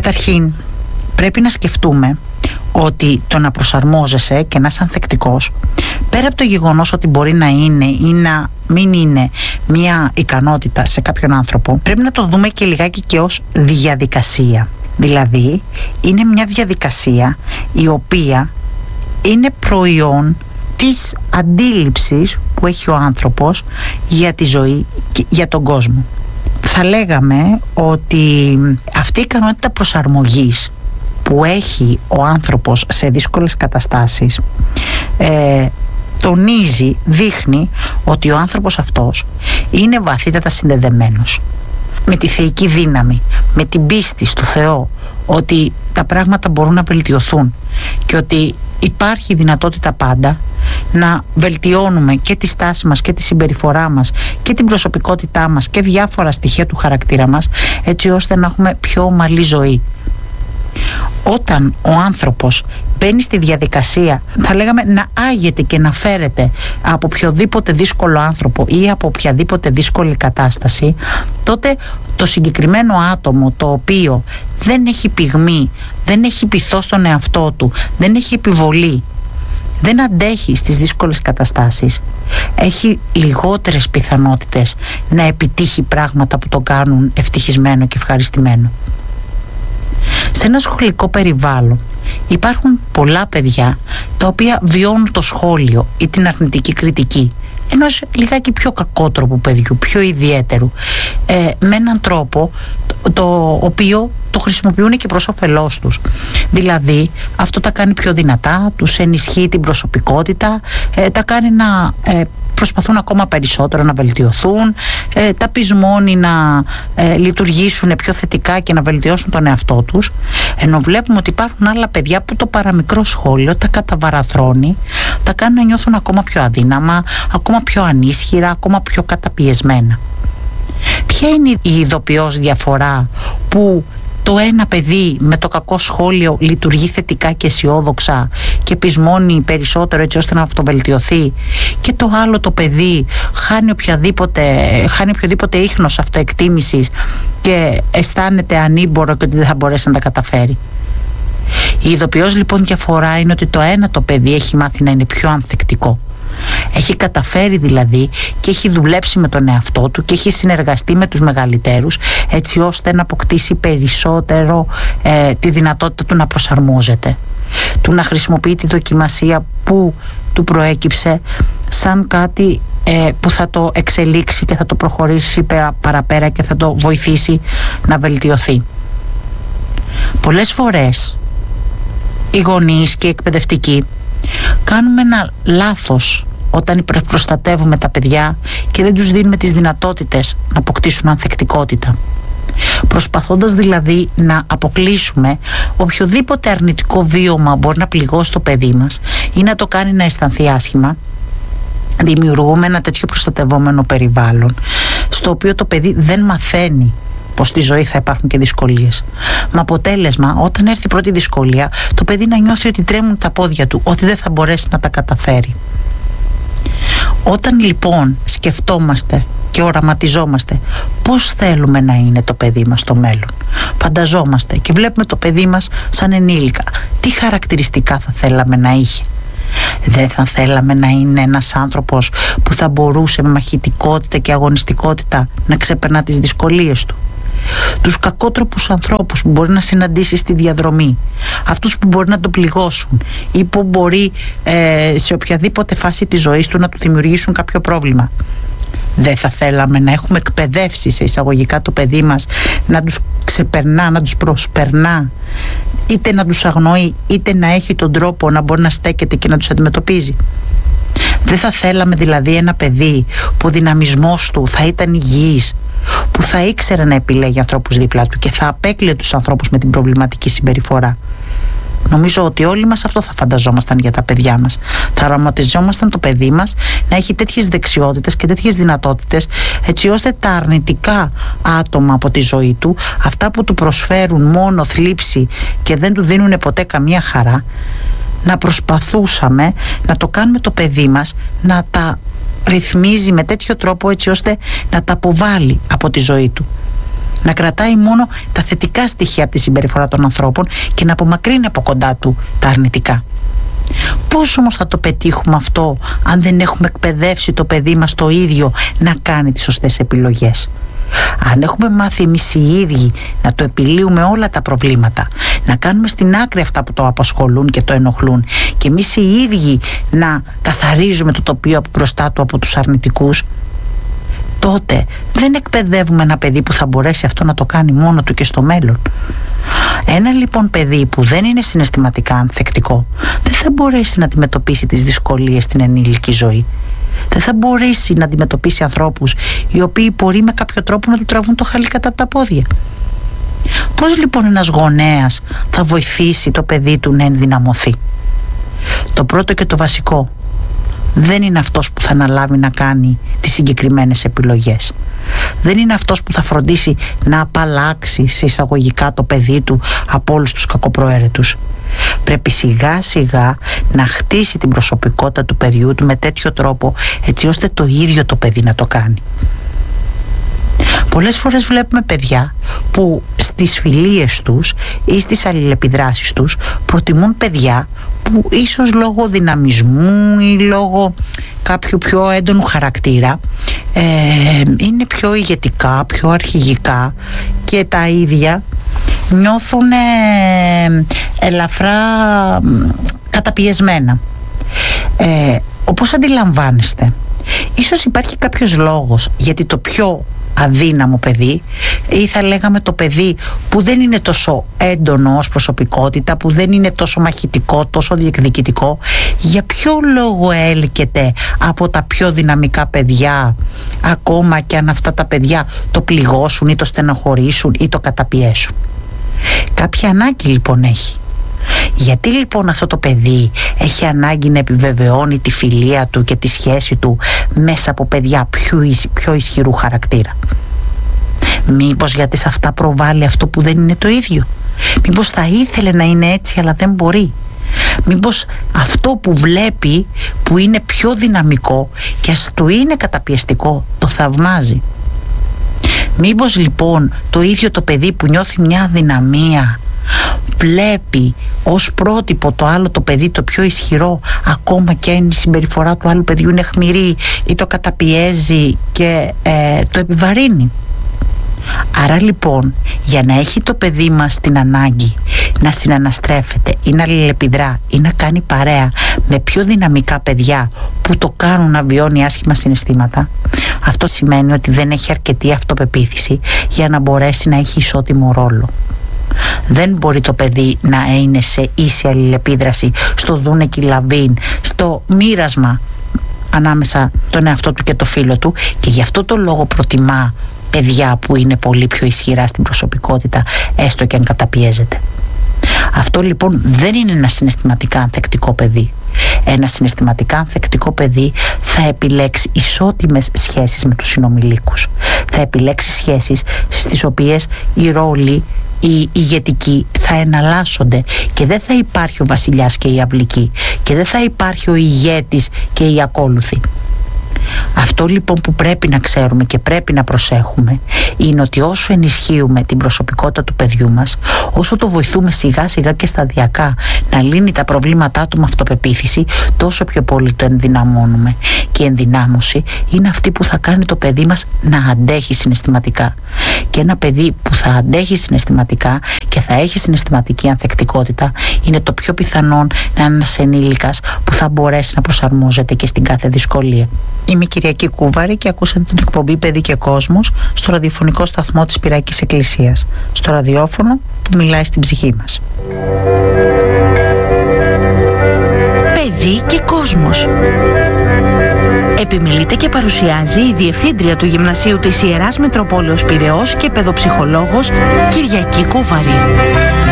Καταρχήν, πρέπει να σκεφτούμε ότι το να προσαρμόζεσαι και να είσαι ανθεκτικός, πέρα από το γεγονός ότι μπορεί να είναι ή να μην είναι μια ικανότητα σε κάποιον άνθρωπο, πρέπει να το δούμε και λιγάκι και ως διαδικασία. Δηλαδή, είναι μια διαδικασία η οποία είναι προϊόν της αντίληψης που έχει ο άνθρωπος για τη ζωή και για τον κόσμο. Θα λέγαμε ότι αυτή η ικανότητα προσαρμογής που έχει ο άνθρωπος σε δύσκολες καταστάσεις τονίζει, δείχνει ότι ο άνθρωπος αυτός είναι βαθύτατα συνδεδεμένος με τη θεϊκή δύναμη, με την πίστη στο Θεό ότι τα πράγματα μπορούν να βελτιωθούν και ότι υπάρχει δυνατότητα πάντα να βελτιώνουμε και τη στάση μας και τη συμπεριφορά μας και την προσωπικότητά μας και διάφορα στοιχεία του χαρακτήρα μας, έτσι ώστε να έχουμε πιο ομαλή ζωή. Όταν ο άνθρωπος μπαίνει στη διαδικασία, θα λέγαμε, να άγεται και να φέρεται από οποιοδήποτε δύσκολο άνθρωπο ή από οποιαδήποτε δύσκολη κατάσταση, τότε το συγκεκριμένο άτομο, το οποίο δεν έχει πυγμή, δεν έχει πειθό στον εαυτό του, δεν έχει επιβολή, δεν αντέχει στις δύσκολες καταστάσεις, έχει λιγότερες πιθανότητες να επιτύχει πράγματα που τον κάνουν ευτυχισμένο και ευχαριστημένο. Σε ένα σχολικό περιβάλλον υπάρχουν πολλά παιδιά τα οποία βιώνουν το σχόλιο ή την αρνητική κριτική ενός λιγάκι πιο κακότροπου παιδιού, πιο ιδιαίτερου, με έναν τρόπο το οποίο το χρησιμοποιούν και προς όφελός τους. Δηλαδή αυτό τα κάνει πιο δυνατά, τους ενισχύει την προσωπικότητα, τα κάνει να προσπαθούν ακόμα περισσότερο να βελτιωθούν, τα πεισμώνει να λειτουργήσουν πιο θετικά και να βελτιώσουν τον εαυτό τους, ενώ βλέπουμε ότι υπάρχουν άλλα παιδιά που το παραμικρό σχόλιο τα καταβαραθρώνει, τα κάνει να νιώθουν ακόμα πιο αδύναμα, ακόμα πιο ανίσχυρα, ακόμα πιο καταπιεσμένα. Ποια είναι η ειδοποιώς διαφορά που το ένα παιδί με το κακό σχόλιο λειτουργεί θετικά και αισιόδοξα και πεισμώνει περισσότερο έτσι ώστε να αυτοβελτιωθεί, και το άλλο το παιδί χάνει οποιοδήποτε ίχνος αυτοεκτίμησης και αισθάνεται ανήμπορο και ότι δεν θα μπορέσει να τα καταφέρει? Η ειδοποιώς λοιπόν διαφορά είναι ότι το ένα το παιδί έχει μάθει να είναι πιο ανθεκτικό. Έχει καταφέρει δηλαδή και έχει δουλέψει με τον εαυτό του και έχει συνεργαστεί με τους μεγαλύτερους έτσι ώστε να αποκτήσει περισσότερο τη δυνατότητα του να προσαρμόζεται, του να χρησιμοποιεί τη δοκιμασία που του προέκυψε σαν κάτι που θα το εξελίξει και θα το προχωρήσει παραπέρα και θα το βοηθήσει να βελτιωθεί. Πολλές φορές οι γονείς και οι εκπαιδευτικοί κάνουμε ένα λάθος όταν υπερπροστατεύουμε τα παιδιά και δεν τους δίνουμε τις δυνατότητες να αποκτήσουν ανθεκτικότητα, προσπαθώντας δηλαδή να αποκλείσουμε οποιοδήποτε αρνητικό βίωμα μπορεί να πληγώσει το παιδί μας ή να το κάνει να αισθανθεί άσχημα. Δημιουργούμε ένα τέτοιο προστατευόμενο περιβάλλον στο οποίο το παιδί δεν μαθαίνει πως στη ζωή θα υπάρχουν και δυσκολίες. Με αποτέλεσμα, όταν έρθει η πρώτη δυσκολία, το παιδί να νιώθει ότι τρέμουν τα πόδια του, ότι δεν θα μπορέσει να τα καταφέρει. Όταν λοιπόν σκεφτόμαστε και οραματιζόμαστε πώς θέλουμε να είναι το παιδί μας στο μέλλον, φανταζόμαστε και βλέπουμε το παιδί μας σαν ενήλικα, τι χαρακτηριστικά θα θέλαμε να είχε? Δεν θα θέλαμε να είναι ένας άνθρωπος που θα μπορούσε με μαχητικότητα και αγωνιστικότητα να ξεπερνά τις δυσκολίες του? Τους κακότροπους ανθρώπους που μπορεί να συναντήσει στη διαδρομή, αυτούς που μπορεί να τον πληγώσουν ή που μπορεί σε οποιαδήποτε φάση της ζωής του να του δημιουργήσουν κάποιο πρόβλημα? Δεν θα θέλαμε να έχουμε εκπαιδεύσει σε εισαγωγικά το παιδί μας να τους ξεπερνά, να τους προσπερνά, είτε να τους αγνοεί είτε να έχει τον τρόπο να μπορεί να στέκεται και να τους αντιμετωπίζει? Δεν θα θέλαμε δηλαδή ένα παιδί που ο δυναμισμός του θα ήταν υγιής, που θα ήξερε να επιλέγει ανθρώπους δίπλα του και θα απέκλειε τους ανθρώπους με την προβληματική συμπεριφορά? Νομίζω ότι όλοι μας αυτό θα φανταζόμασταν για τα παιδιά μας. Θα οραματιζόμασταν το παιδί μας να έχει τέτοιες δεξιότητες και τέτοιες δυνατότητες έτσι ώστε τα αρνητικά άτομα από τη ζωή του, αυτά που του προσφέρουν μόνο θλίψη και δεν του δίνουν ποτέ καμία χαρά, να προσπαθούσαμε να το κάνουμε το παιδί μας να τα ρυθμίζει με τέτοιο τρόπο έτσι ώστε να τα αποβάλει από τη ζωή του. Να κρατάει μόνο τα θετικά στοιχεία από τη συμπεριφορά των ανθρώπων και να απομακρύνει από κοντά του τα αρνητικά. Πώς όμως θα το πετύχουμε αυτό αν δεν έχουμε εκπαιδεύσει το παιδί μας το ίδιο να κάνει τις σωστές επιλογές? Αν έχουμε μάθει εμείς οι ίδιοι να το επιλύουμε όλα τα προβλήματα, να κάνουμε στην άκρη αυτά που το απασχολούν και το ενοχλούν, και εμείς οι ίδιοι να καθαρίζουμε το τοπίο από μπροστά του από τους αρνητικούς, τότε δεν εκπαιδεύουμε ένα παιδί που θα μπορέσει αυτό να το κάνει μόνο του και στο μέλλον. Ένα λοιπόν παιδί που δεν είναι συναισθηματικά ανθεκτικό δεν θα μπορέσει να αντιμετωπίσει τις δυσκολίες στην ενήλικη ζωή. Δεν θα μπορέσει να αντιμετωπίσει ανθρώπους οι οποίοι μπορεί με κάποιο τρόπο να του τραβούν το χαλί κατά από τα πόδια. Πώς λοιπόν ένας γονέας θα βοηθήσει το παιδί του να ενδυναμωθεί? Το πρώτο και το βασικό: δεν είναι αυτός που θα αναλάβει να κάνει τις συγκεκριμένες επιλογές. Δεν είναι αυτός που θα φροντίσει να απαλλάξει σε εισαγωγικά το παιδί του από όλους τους κακοπροαίρετους. Πρέπει σιγά σιγά να χτίσει την προσωπικότητα του παιδιού του με τέτοιο τρόπο έτσι ώστε το ίδιο το παιδί να το κάνει. Πολλές φορές βλέπουμε παιδιά που στις φιλίες τους ή στις αλληλεπιδράσεις τους προτιμούν παιδιά που ίσως λόγω δυναμισμού ή λόγω κάποιου πιο έντονου χαρακτήρα είναι πιο ηγετικά, πιο αρχηγικά και τα ίδια νιώθουν ελαφρά καταπιεσμένα. Όπως αντιλαμβάνεστε, ίσως υπάρχει κάποιος λόγος γιατί το πιο αδύναμο παιδί, ή θα λέγαμε το παιδί που δεν είναι τόσο έντονο ως προσωπικότητα, που δεν είναι τόσο μαχητικό, τόσο διεκδικητικό, για ποιο λόγο έλκεται από τα πιο δυναμικά παιδιά, ακόμα και αν αυτά τα παιδιά το πληγώσουν ή το στεναχωρήσουν ή το καταπιέσουν? Κάποια ανάγκη λοιπόν έχει. Γιατί λοιπόν αυτό το παιδί έχει ανάγκη να επιβεβαιώνει τη φιλία του και τη σχέση του μέσα από παιδιά πιο ισχυρού χαρακτήρα? Μήπως γιατί σε αυτά προβάλλει αυτό που δεν είναι το ίδιο? Μήπως θα ήθελε να είναι έτσι αλλά δεν μπορεί? Μήπως αυτό που βλέπει που είναι πιο δυναμικό και ας του είναι καταπιεστικό το θαυμάζει? Μήπως λοιπόν το ίδιο το παιδί που νιώθει μια αδυναμία βλέπει ως πρότυπο το άλλο το παιδί το πιο ισχυρό, ακόμα και αν η συμπεριφορά του άλλου παιδιού είναι αιχμηρή, ή το καταπιέζει και το επιβαρύνει? Άρα λοιπόν, για να έχει το παιδί μας την ανάγκη να συναναστρέφεται ή να αλληλεπιδρά ή να κάνει παρέα με πιο δυναμικά παιδιά που το κάνουν να βιώνει άσχημα συναισθήματα, αυτό σημαίνει ότι δεν έχει αρκετή αυτοπεποίθηση για να μπορέσει να έχει ισότιμο ρόλο. Δεν μπορεί το παιδί να είναι σε ίση αλληλεπίδραση στο δούνεκι λαβίν, στο μοίρασμα ανάμεσα τον εαυτό του και το φίλο του, και γι' αυτό το λόγο προτιμά παιδιά που είναι πολύ πιο ισχυρά στην προσωπικότητα, έστω και αν καταπιέζεται. Αυτό λοιπόν δεν είναι ένα συναισθηματικά ανθεκτικό παιδί. Ένα συναισθηματικά ανθεκτικό παιδί θα επιλέξει ισότιμες σχέσεις με τους συνομιλίκους. Θα επιλέξει σχέσεις στις οποίες οι ρόλοι, οι ηγετικοί θα εναλλάσσονται και δεν θα υπάρχει ο βασιλιάς και η αυλική και δεν θα υπάρχει ο ηγέτης και οι ακόλουθοι. Αυτό λοιπόν που πρέπει να ξέρουμε και πρέπει να προσέχουμε είναι ότι όσο ενισχύουμε την προσωπικότητα του παιδιού μας, όσο το βοηθούμε σιγά σιγά και σταδιακά να λύνει τα προβλήματά του με αυτοπεποίθηση, τόσο πιο πολύ το ενδυναμώνουμε. Και η ενδυνάμωση είναι αυτή που θα κάνει το παιδί μας να αντέχει συναισθηματικά. Και ένα παιδί που θα αντέχει συναισθηματικά και θα έχει συναισθηματική ανθεκτικότητα είναι το πιο πιθανόν να είναι ένας ενήλικας που θα μπορέσει να προσαρμόζεται και στην κάθε δυσκολία. Είμαι η Κυριακή Κούβαρη και ακούσατε την εκπομπή «Παιδί και Κόσμος» στο ραδιοφωνικό σταθμό της Πυριακής Εκκλησίας, στο ραδιόφωνο που μιλάει στην ψυχή μας. «Παιδί και Κόσμος». Επιμιλείται και παρουσιάζει η Διευθύντρια του Γυμνασίου της Ιεράς Μητροπόλεως Πειραιώς και παιδοψυχολόγος Κυριακή Κούβαρη.